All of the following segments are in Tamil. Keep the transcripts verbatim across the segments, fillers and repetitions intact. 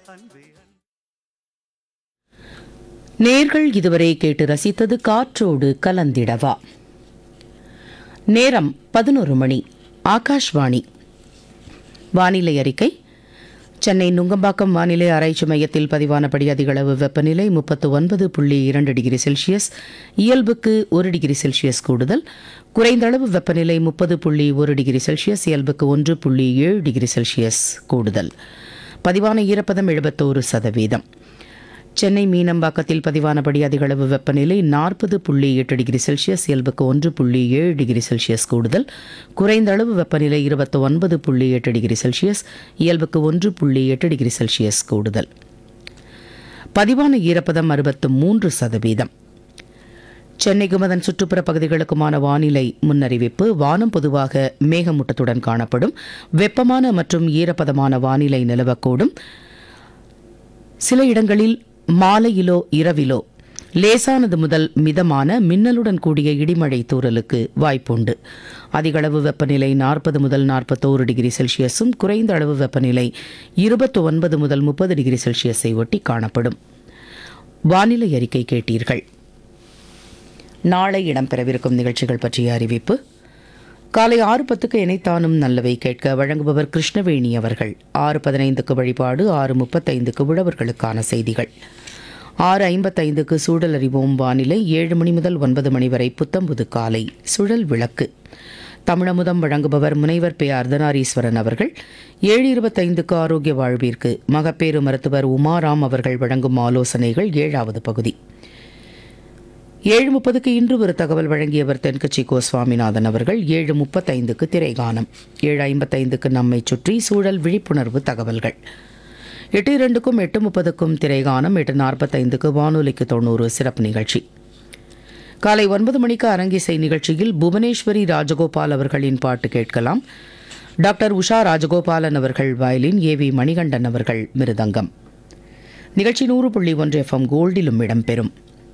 நேர்கள் இதுவரை கேட்டு ரசித்தது காற்றோடு கலந்திடவா. நேரம் பதினொரு மணி. ஆகாஷ்வாணி. வானிலை அறிக்கை. சென்னை நுங்கம்பாக்கம் வானிலை ஆராய்ச்சி மையத்தில் பதிவானபடி அதிகளவு வெப்பநிலை முப்பத்து ஒன்பது புள்ளி இரண்டு டிகிரி செல்சியஸ், இயல்புக்கு ஒரு டிகிரி செல்சியஸ் கூடுதல். குறைந்த அளவு வெப்பநிலை முப்பது புள்ளி ஒரு டிகிரி செல்சியஸ், இயல்புக்கு ஒன்று புள்ளி ஏழு டிகிரி செல்சியஸ் கூடுதல். பதிவான ஈரப்பதம் எழுபத்தோரு சதவீதம். சென்னை மீனம்பாக்கத்தில் பதிவானபடி அதிகளவு வெப்பநிலை நாற்பது புள்ளி எட்டு டிகிரி செல்சியஸ், இயல்புக்கு ஒன்று புள்ளி ஏழு டிகிரி செல்சியஸ் கூடுதல். குறைந்த அளவு வெப்பநிலை இருபத்தி ஒன்பது புள்ளி எட்டு டிகிரி செல்சியஸ், இயல்புக்கு ஒன்று புள்ளி எட்டு டிகிரி செல்சியஸ் கூடுதல். பதிவான ஈரப்பதம் அறுபத்து மூன்று சதவீதம். சென்னைக்கும் அதன் சுற்றுப்புற பகுதிகளுக்குமான வானிலை முன்னறிவிப்பு. வானம் பொதுவாக மேகமூட்டத்துடன் காணப்படும். வெப்பமான மற்றும் ஈரப்பதமான வானிலை நிலவக்கூடும். சில இடங்களில் மாலையிலோ இரவிலோ லேசானது முதல் மிதமான மின்னலுடன் கூடிய இடிமழை தூறலுக்கு வாய்ப்புண்டு. அதிகளவு வெப்பநிலை நாற்பது முதல் நாற்பத்தோரு டிகிரி செல்சியஸும், குறைந்த அளவு வெப்பநிலை இருபத்தி ஒன்பது முதல் முப்பது டிகிரி செல்சியஸை ஒட்டி காணப்படும். வானிலை அறிக்கை கேட்டீர்கள். நாளை இடம்பெறவிருக்கும் நிகழ்ச்சிகள் பற்றிய அறிவிப்பு. காலை ஆறு பத்துக்கு இணைத்தானும் நல்லவை கேட்க வழங்குபவர் கிருஷ்ணவேணி அவர்கள். ஆறு பதினைந்துக்கு வழிபாடு, ஆறு முப்பத்தைந்துக்கு உழவர்களுக்கான செய்திகள், ஆறு ஐம்பத்தைந்துக்கு சூழல் அறிவோம் வானிலை, ஏழு மணி முதல் ஒன்பது மணி வரை புத்தம்புது காலை சுழல் விளக்கு. தமிழமுதம் வழங்குபவர் முனைவர் பே அர்த்தநாரீஸ்வரன் அவர்கள். ஏழு இருபத்தைந்துக்கு ஆரோக்கிய வாழ்விற்கு மகப்பேறு மருத்துவர் உமாராம் அவர்கள் வழங்கும் ஆலோசனைகள் ஏழாவது பகுதி. ஏழு முப்பதுக்கு இன்று ஒரு தகவல் வழங்கியவர் தென்கட்சி கோ சுவாமிநாதன் அவர்கள். ஏழு முப்பத்தைந்துக்கு திரைகானம். ஏழு ஐம்பத்தைந்துக்கு நம்மை சுற்றி சூழல் விழிப்புணர்வு தகவல்கள். எட்டு இரண்டுக்கும் எட்டு முப்பதுக்கும் திரைகானம். எட்டு நாற்பத்தைந்துக்கு வானொலிக்கு தொண்ணூறு சிறப்பு நிகழ்ச்சி. காலை ஒன்பது மணிக்கு அரங்கிசை நிகழ்ச்சியில் புவனேஸ்வரி ராஜகோபால் அவர்களின் பாட்டு கேட்கலாம். டாக்டர் உஷா ராஜகோபாலன் அவர்கள் வயலின், ஏ வி மணிகண்டன் அவர்கள் மிருதங்கம். நிகழ்ச்சி நூறு புள்ளி ஒன்று எஃப் எம் கோல்டிலும் இடம்பெறும்.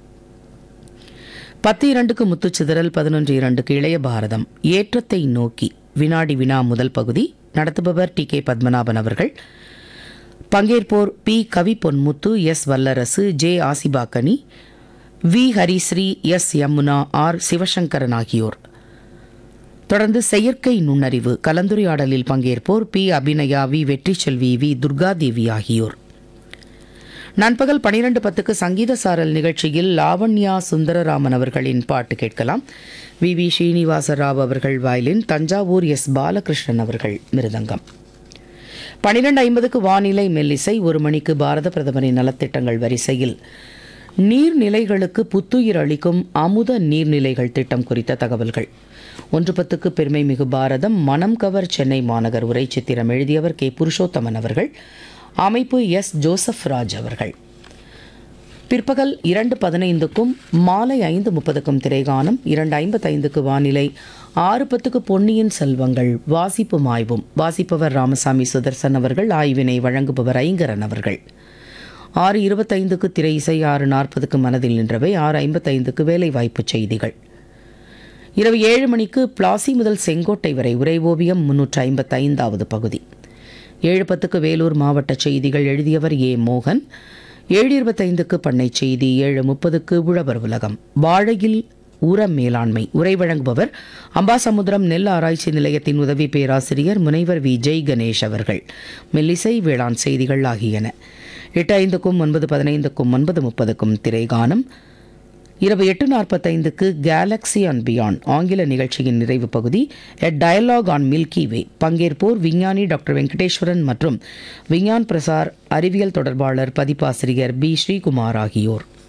பத்து இரண்டுக்கு முத்துச்சிதறல், பதினொன்று இரண்டுக்கு இளைய பாரதம் ஏற்றத்தை நோக்கி வினாடி வினா முதல் பகுதி. நடத்துபவர் டி கே பத்மநாபன் அவர்கள். பங்கேற்போர் பி கவி பொன்முத்து, எஸ் வல்லரசு, J Asibakkani, we Harisree, S Yamuna, R Sivasankaran ஆகியோர். தொடர்ந்து செயற்கை நுண்ணறிவு கலந்துரையாடலில் பங்கேற்போர் B Abhinaya, we Vetriselvi, we Durgadevi ஆகியோர். நண்பகல் பனிரெண்டு பத்துக்கு சங்கீத சாரல் நிகழ்ச்சியில் லாவண்யா சுந்தரராமன் அவர்களின் பாட்டு கேட்கலாம். வி வி ஸ்ரீனிவாச ராவ் அவர்கள் வயலின், தஞ்சாவூர் எஸ் பாலகிருஷ்ணன் அவர்கள் மிருதங்கம். பனிரெண்டு ஐம்பதுக்கு வானிலை மெல்லிசை. ஒரு மணிக்கு பாரத பிரதமரின் நலத்திட்டங்கள் வரிசையில் நீர்நிலைகளுக்கு புத்துயிர் அளிக்கும் அமுத நீர்நிலைகள் திட்டம் குறித்த தகவல்கள். ஒன்று பத்துக்கு பெருமை மிகு பாரதம் மனம் கவர் சென்னை மாநகர் உரை சித்திரம் எழுதியவர் கே புருஷோத்தமன் அவர்கள். அமைப்பு எஸ் ஜோசப் ராஜ் அவர்கள். பிற்பகல் இரண்டு பதினைந்துக்கும் மாலை ஐந்து முப்பதுக்கும் திரைகானம். இரண்டு ஐம்பத்தைந்துக்கு வானிலை. ஆறு பத்துக்கு பொன்னியின் செல்வங்கள் வாசிப்பும் ஆய்வும். வாசிப்பவர் ராமசாமி சுதர்சன் அவர்கள். ஆய்வினை வழங்குபவர் ஐங்கரன் அவர்கள். ஆறு இருபத்தைந்துக்கு திரை இசை. ஆறு நாற்பதுக்கு மனதில் நின்றவை. ஆறு ஐம்பத்தைந்துக்கு வேலைவாய்ப்பு செய்திகள். இரவு ஏழு மணிக்கு பிளாசி முதல் செங்கோட்டை வரை உரை ஓவியம் முன்னூற்று ஐம்பத்தைந்தாவது பகுதி. ஏழு பத்துக்கு வேலூர் மாவட்ட செய்திகள் எழுதியவர் ஏ மோகன். ஏழு இருபத்தைந்துக்கு பண்ணை செய்தி. ஏழு முப்பதுக்கு உழவர் உலகம் வாழையில் உர மேலாண்மை உரை வழங்குபவர் அம்பாசமுத்திரம் நெல் ஆராய்ச்சி நிலையத்தின் உதவி பேராசிரியர் முனைவர் வி ஜெய் கணேஷ் அவர்கள். மெல்லிசை வேளாண் செய்திகள் ஆகியன. எட்டு ஐந்துக்கும் ஒன்பது பதினைந்துக்கும் ஒன்பது முப்பதுக்கும் திரைகானம். இரவு எட்டு நாற்பத்தைந்துக்கு கேலக்ஸி அண்ட் பியாண்ட் ஆங்கில நிகழ்ச்சியின் நிறைவு பகுதி. எ டயலாக் ஆன் மில்கி வே. பங்கேற்போர் விஞ்ஞானி டாக்டர் வெங்கடேஸ்வரன் மற்றும் விஞ்ஞான் பிரசார் அறிவியல் தொடர்பாளர் பதிப்பாசிரியர் பி ஸ்ரீகுமார் ஆகியோர்.